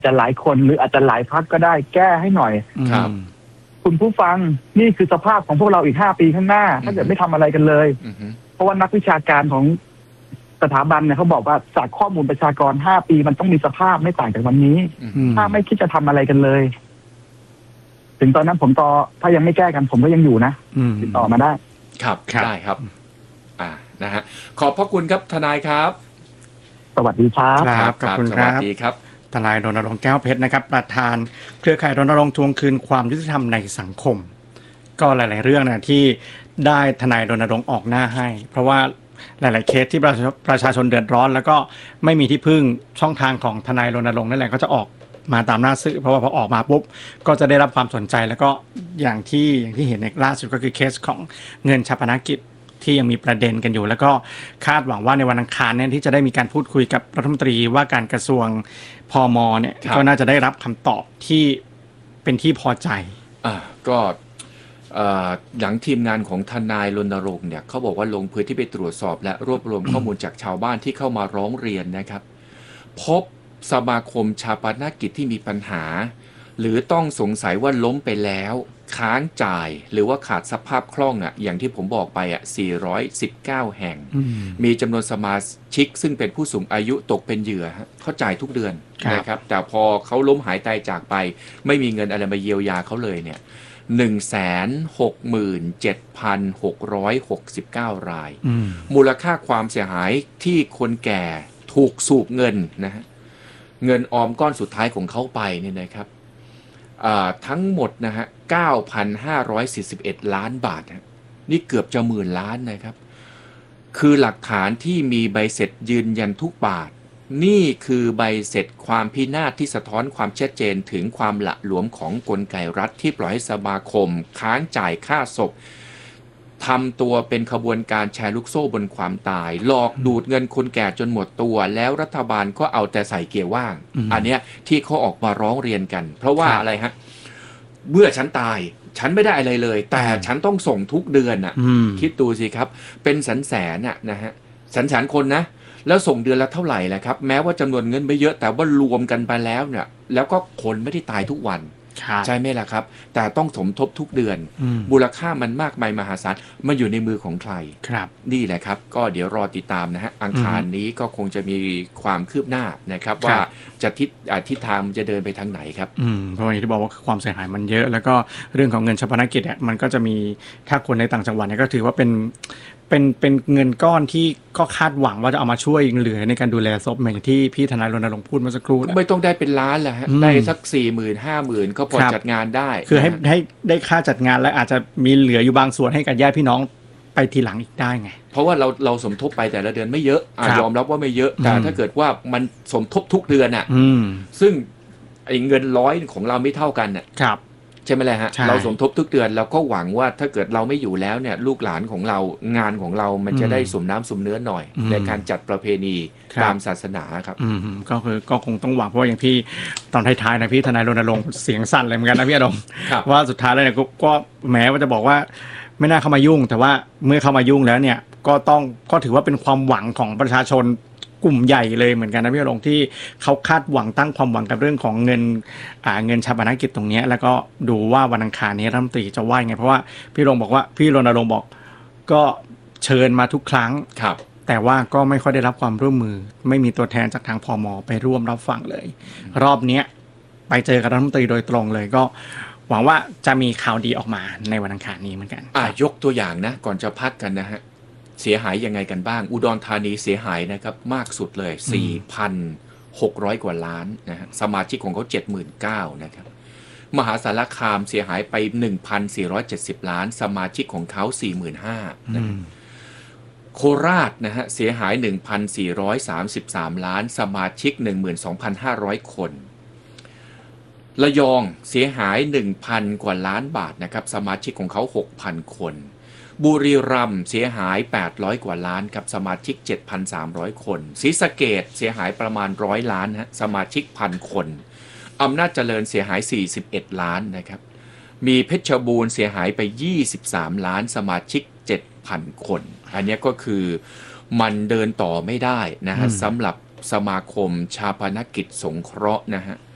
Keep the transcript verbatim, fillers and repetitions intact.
จะหลายคนหรืออาจจะหลายพรรคก็ได้แก้ให้หน่อยครับคุณผู้ฟังนี่คือสภาพของพวกเราอีกห้าปีข้างหน้าถ้าเกิดไม่ทำอะไรกันเลยเพราะว่านักวิชาการของสถาบันเนี่ยเขาบอกว่าจากข้อมูลประชากรห้าปีมันต้องมีสภาพไม่ต่างจากวันนี้ถ้าไม่คิดจะทำอะไรกันเลยถึงตอนนั้นผมต่อถ้ายังไม่แก้กันผมก็ยังอยู่นะติดต่อมาได้ครับได้ครับอ่านะฮะขอบพระคุณครับทนายครับสวัสดีครับครับขอบคุณครับสวัสดีครับทนายรณรงค์แก้วเพชรนะครับประธานเครือข่ายรณรงค์ทวงคืนความยุติธรรมในสังคมก็หลายๆเรื่องนะที่ได้ทนายรณรงค์ออกหน้าให้เพราะว่าหลายๆเคสที่ประชาชนเดือดร้อนแล้วก็ไม่มีที่พึ่งช่องทางของทนายรณรงค์นั่นแหละก็จะออกมาตามหน้าสื่อเพราะว่าพอออกมาปุ๊บก็จะได้รับความสนใจแล้วก็อย่างที่อย่างที่เห็นในล่าสุดก็คือเคสของเงินฌาปนกิจที่ยังมีประเด็นกันอยู่แล้วก็คาดหวังว่าในวันอังคารเนี่ยที่จะได้มีการพูดคุยกับรัฐมนตรีว่าการกระทรวงพมเนี่ยก็น่าจะได้รับคำตอบที่เป็นที่พอใจอ่าก็หลังทีมงานของทนายรณรงค์เนี่ยเขาบอกว่าลงพื้นที่ไปตรวจสอบและรวบรวมข้อมูลจากชาวบ้านที่เข้ามาร้องเรียนนะครับพบสมาคมฌาปนกิจที่มีปัญหาหรือต้องสงสัยว่าล้มไปแล้วค้างจ่ายหรือว่าขาดสภาพคล่องอ่ะอย่างที่ผมบอกไปอ่ะสี่ร้อยสิบเก้าแห่งมีจำนวนสมาชิกซึ่งเป็นผู้สูงอายุตกเป็นเหยื่อเขาจ่ายทุกเดือนนะครับแต่พอเขาล้มหายตายจากไปไม่มีเงินอะไรมาเยียวยาเขาเลยเนี่ยหนึ่งแสนหกหมื่นเจ็ดพันหกร้อยหกสิบเก้ารายมูลค่าความเสียหายที่คนแก่ถูกสูบเงินนะฮะเงินออมก้อนสุดท้ายของเขาไปเนี่ยนะครับทั้งหมดนะฮะ เก้าพันห้าร้อยสี่สิบเอ็ด ล้านบาทนะนี่เกือบจะหมื่นล้านนะครับคือหลักฐานที่มีใบเสร็จยืนยันทุกบาทนี่คือใบเสร็จความพินาศที่สะท้อนความชัดเจนถึงความหละหลวมของกลไกรัฐที่ปล่อยให้สมาคมค้างจ่ายค่าศพทำตัวเป็นขบวนการแชร์ลูกโซ่บนความตายหลอกดูดเงินคนแก่จนหมดตัวแล้วรัฐบาลก็เอาแต่ใส่เกียร์ว่าง อ, อันเนี้ยที่เขาออกมาร้องเรียนกันเพราะว่าอะไรฮะเมื่อฉันตายฉันไม่ได้อะไรเลยแต่ฉันต้องส่งทุกเดือนน่ะคิดดูสิครับเป็นแสนแสนน่ะนะฮะแสนแสนคนนะแล้วส่งเดือนละเท่าไหร่แหละครับแม้ว่าจำนวนเงินไม่เยอะแต่ว่ารวมกันไปแล้วเนี่ยแล้วก็คนไม่ได้ตายทุกวันใช่ไหมล่ะครับแต่ต้องสมทบทุกเดือนมูลค่ามันมากมายมหาศาลมันอยู่ในมือของใครครับนี่แหละครับก็เดี๋ยวรอติดตามนะฮะอังคารนี้ก็คงจะมีความคืบหน้านะครับว่าจะทิศทิศทางจะเดินไปทางไหนครับอืมเพราะอย่างที่บอกว่าความเสียหายมันเยอะแล้วก็เรื่องของเงินฌาปนกิจเนี่ยมันก็จะมีถ้าคนในต่างจังหวัดเนี่ยก็ถือว่าเป็นเป็นเป็นเงินก้อนที่ก็คาดหวังว่าจะเอามาช่วยเหลือในการดูแลศพอย่างที่พี่ทนายรณรงค์พูดเมื่อสักครู่ไม่ต้องได้เป็นล้านแหละฮะได้สัก สี่หมื่น ห้าหมื่น ก็พอจัดงานได้คือให้ให้ได้ค่าจัดงานและอาจจะมีเหลืออยู่บางส่วนให้กับญาติพี่น้องไปทีหลังอีกได้ไงเพราะว่าเราเราสมทบไปแต่ละเดือนไม่เยอะยอมรับว่าไม่เยอะแต่ถ้าเกิดว่ามันสมทบทุกเดือนอ่ะซึ่งไอ้เงินร้อยของเราไม่เท่ากันน่ะใช่ไหมล่ะฮะเราสมทบทุกเดือนเราก็หวังว่าถ้าเกิดเราไม่อยู่แล้วเนี่ยลูกหลานของเรางานของเรามันจะได้สมน้ำสมเนื้อหน่อยในการจัดประเพณีตามศาสนาครับก็คือก็คงต้องหวังเพราะอย่างที่ตอนท้ายๆนะพี่ทนายรณรงค์เสียงสั่นเลยเหมือนกันนะพี่อดมว่าสุดท้ายแล้วเนี่ยก็แม้ว่าจะบอกว่าไม่น่าเข้ามายุ่งแต่ว่าเมื่อเข้ามายุ่งแล้วเนี่ยก็ต้องก็ถือว่าเป็นความหวังของประชาชนกลุ่มใหญ่เลยเหมือนกันนะพี่รงค์ที่เขาคาดหวังตั้งความหวังกับเรื่องของเงินอ่าเงินฌาปนกิจตรงนี้แล้วก็ดูว่าวันอังคารนี้รัฐมนตรีจะว่าไงเพราะว่าพี่รงค์บอกว่าพี่รณรงค์บอกก็เชิญมาทุกครั้งครับแต่ว่าก็ไม่ค่อยได้รับความร่วมมือไม่มีตัวแทนจากทางพม.ไปร่วมรับฟังเลยรอบนี้ไปเจอกับรัฐมนตรีโดยตรงเลยก็หวังว่าจะมีข่าวดีออกมาในวันอังคารนี้เหมือนกันอ่ายกตัวอย่างนะก่อนจะพักกันนะฮะเสียหายยังไงกันบ้างอุดรธานีเสียหายนะครับมากสุดเลย สี่พันหกร้อย กว่าล้านนะฮะสมาชิกของเขา เจ็ดหมื่นเก้าพัน นะครับมหาสารคามเสียหายไป หนึ่งพันสี่ร้อยเจ็ดสิบ ล้านสมาชิกของเขา สี่หมื่นห้าพัน นะโคราชนะฮะเสียหาย หนึ่งพันสี่ร้อยสามสิบสาม ล้านสมาชิก หนึ่งหมื่นสองพันห้าร้อย คนระยองเสียหาย หนึ่งพัน กว่าล้านบาทนะครับสมาชิกของเขา หกพัน คนบุรีรัมย์เสียหายแปดร้อยกว่าล้านครับสมาชิก เจ็ดพันสามร้อย คนศรีสะเกษเสียหายประมาณหนึ่งร้อยล้านฮะสมาชิก หนึ่งพัน คนอำนาจเจริญเสียหายสี่สิบเอ็ดล้านนะครับมีเพชรบูรณ์เสียหายไปยี่สิบสามล้านสมาชิก เจ็ดพัน คนอันนี้ก็คือมันเดินต่อไม่ได้นะฮะสำหรับสมาคมฌาปนกิจสงเคราะห์นะฮะ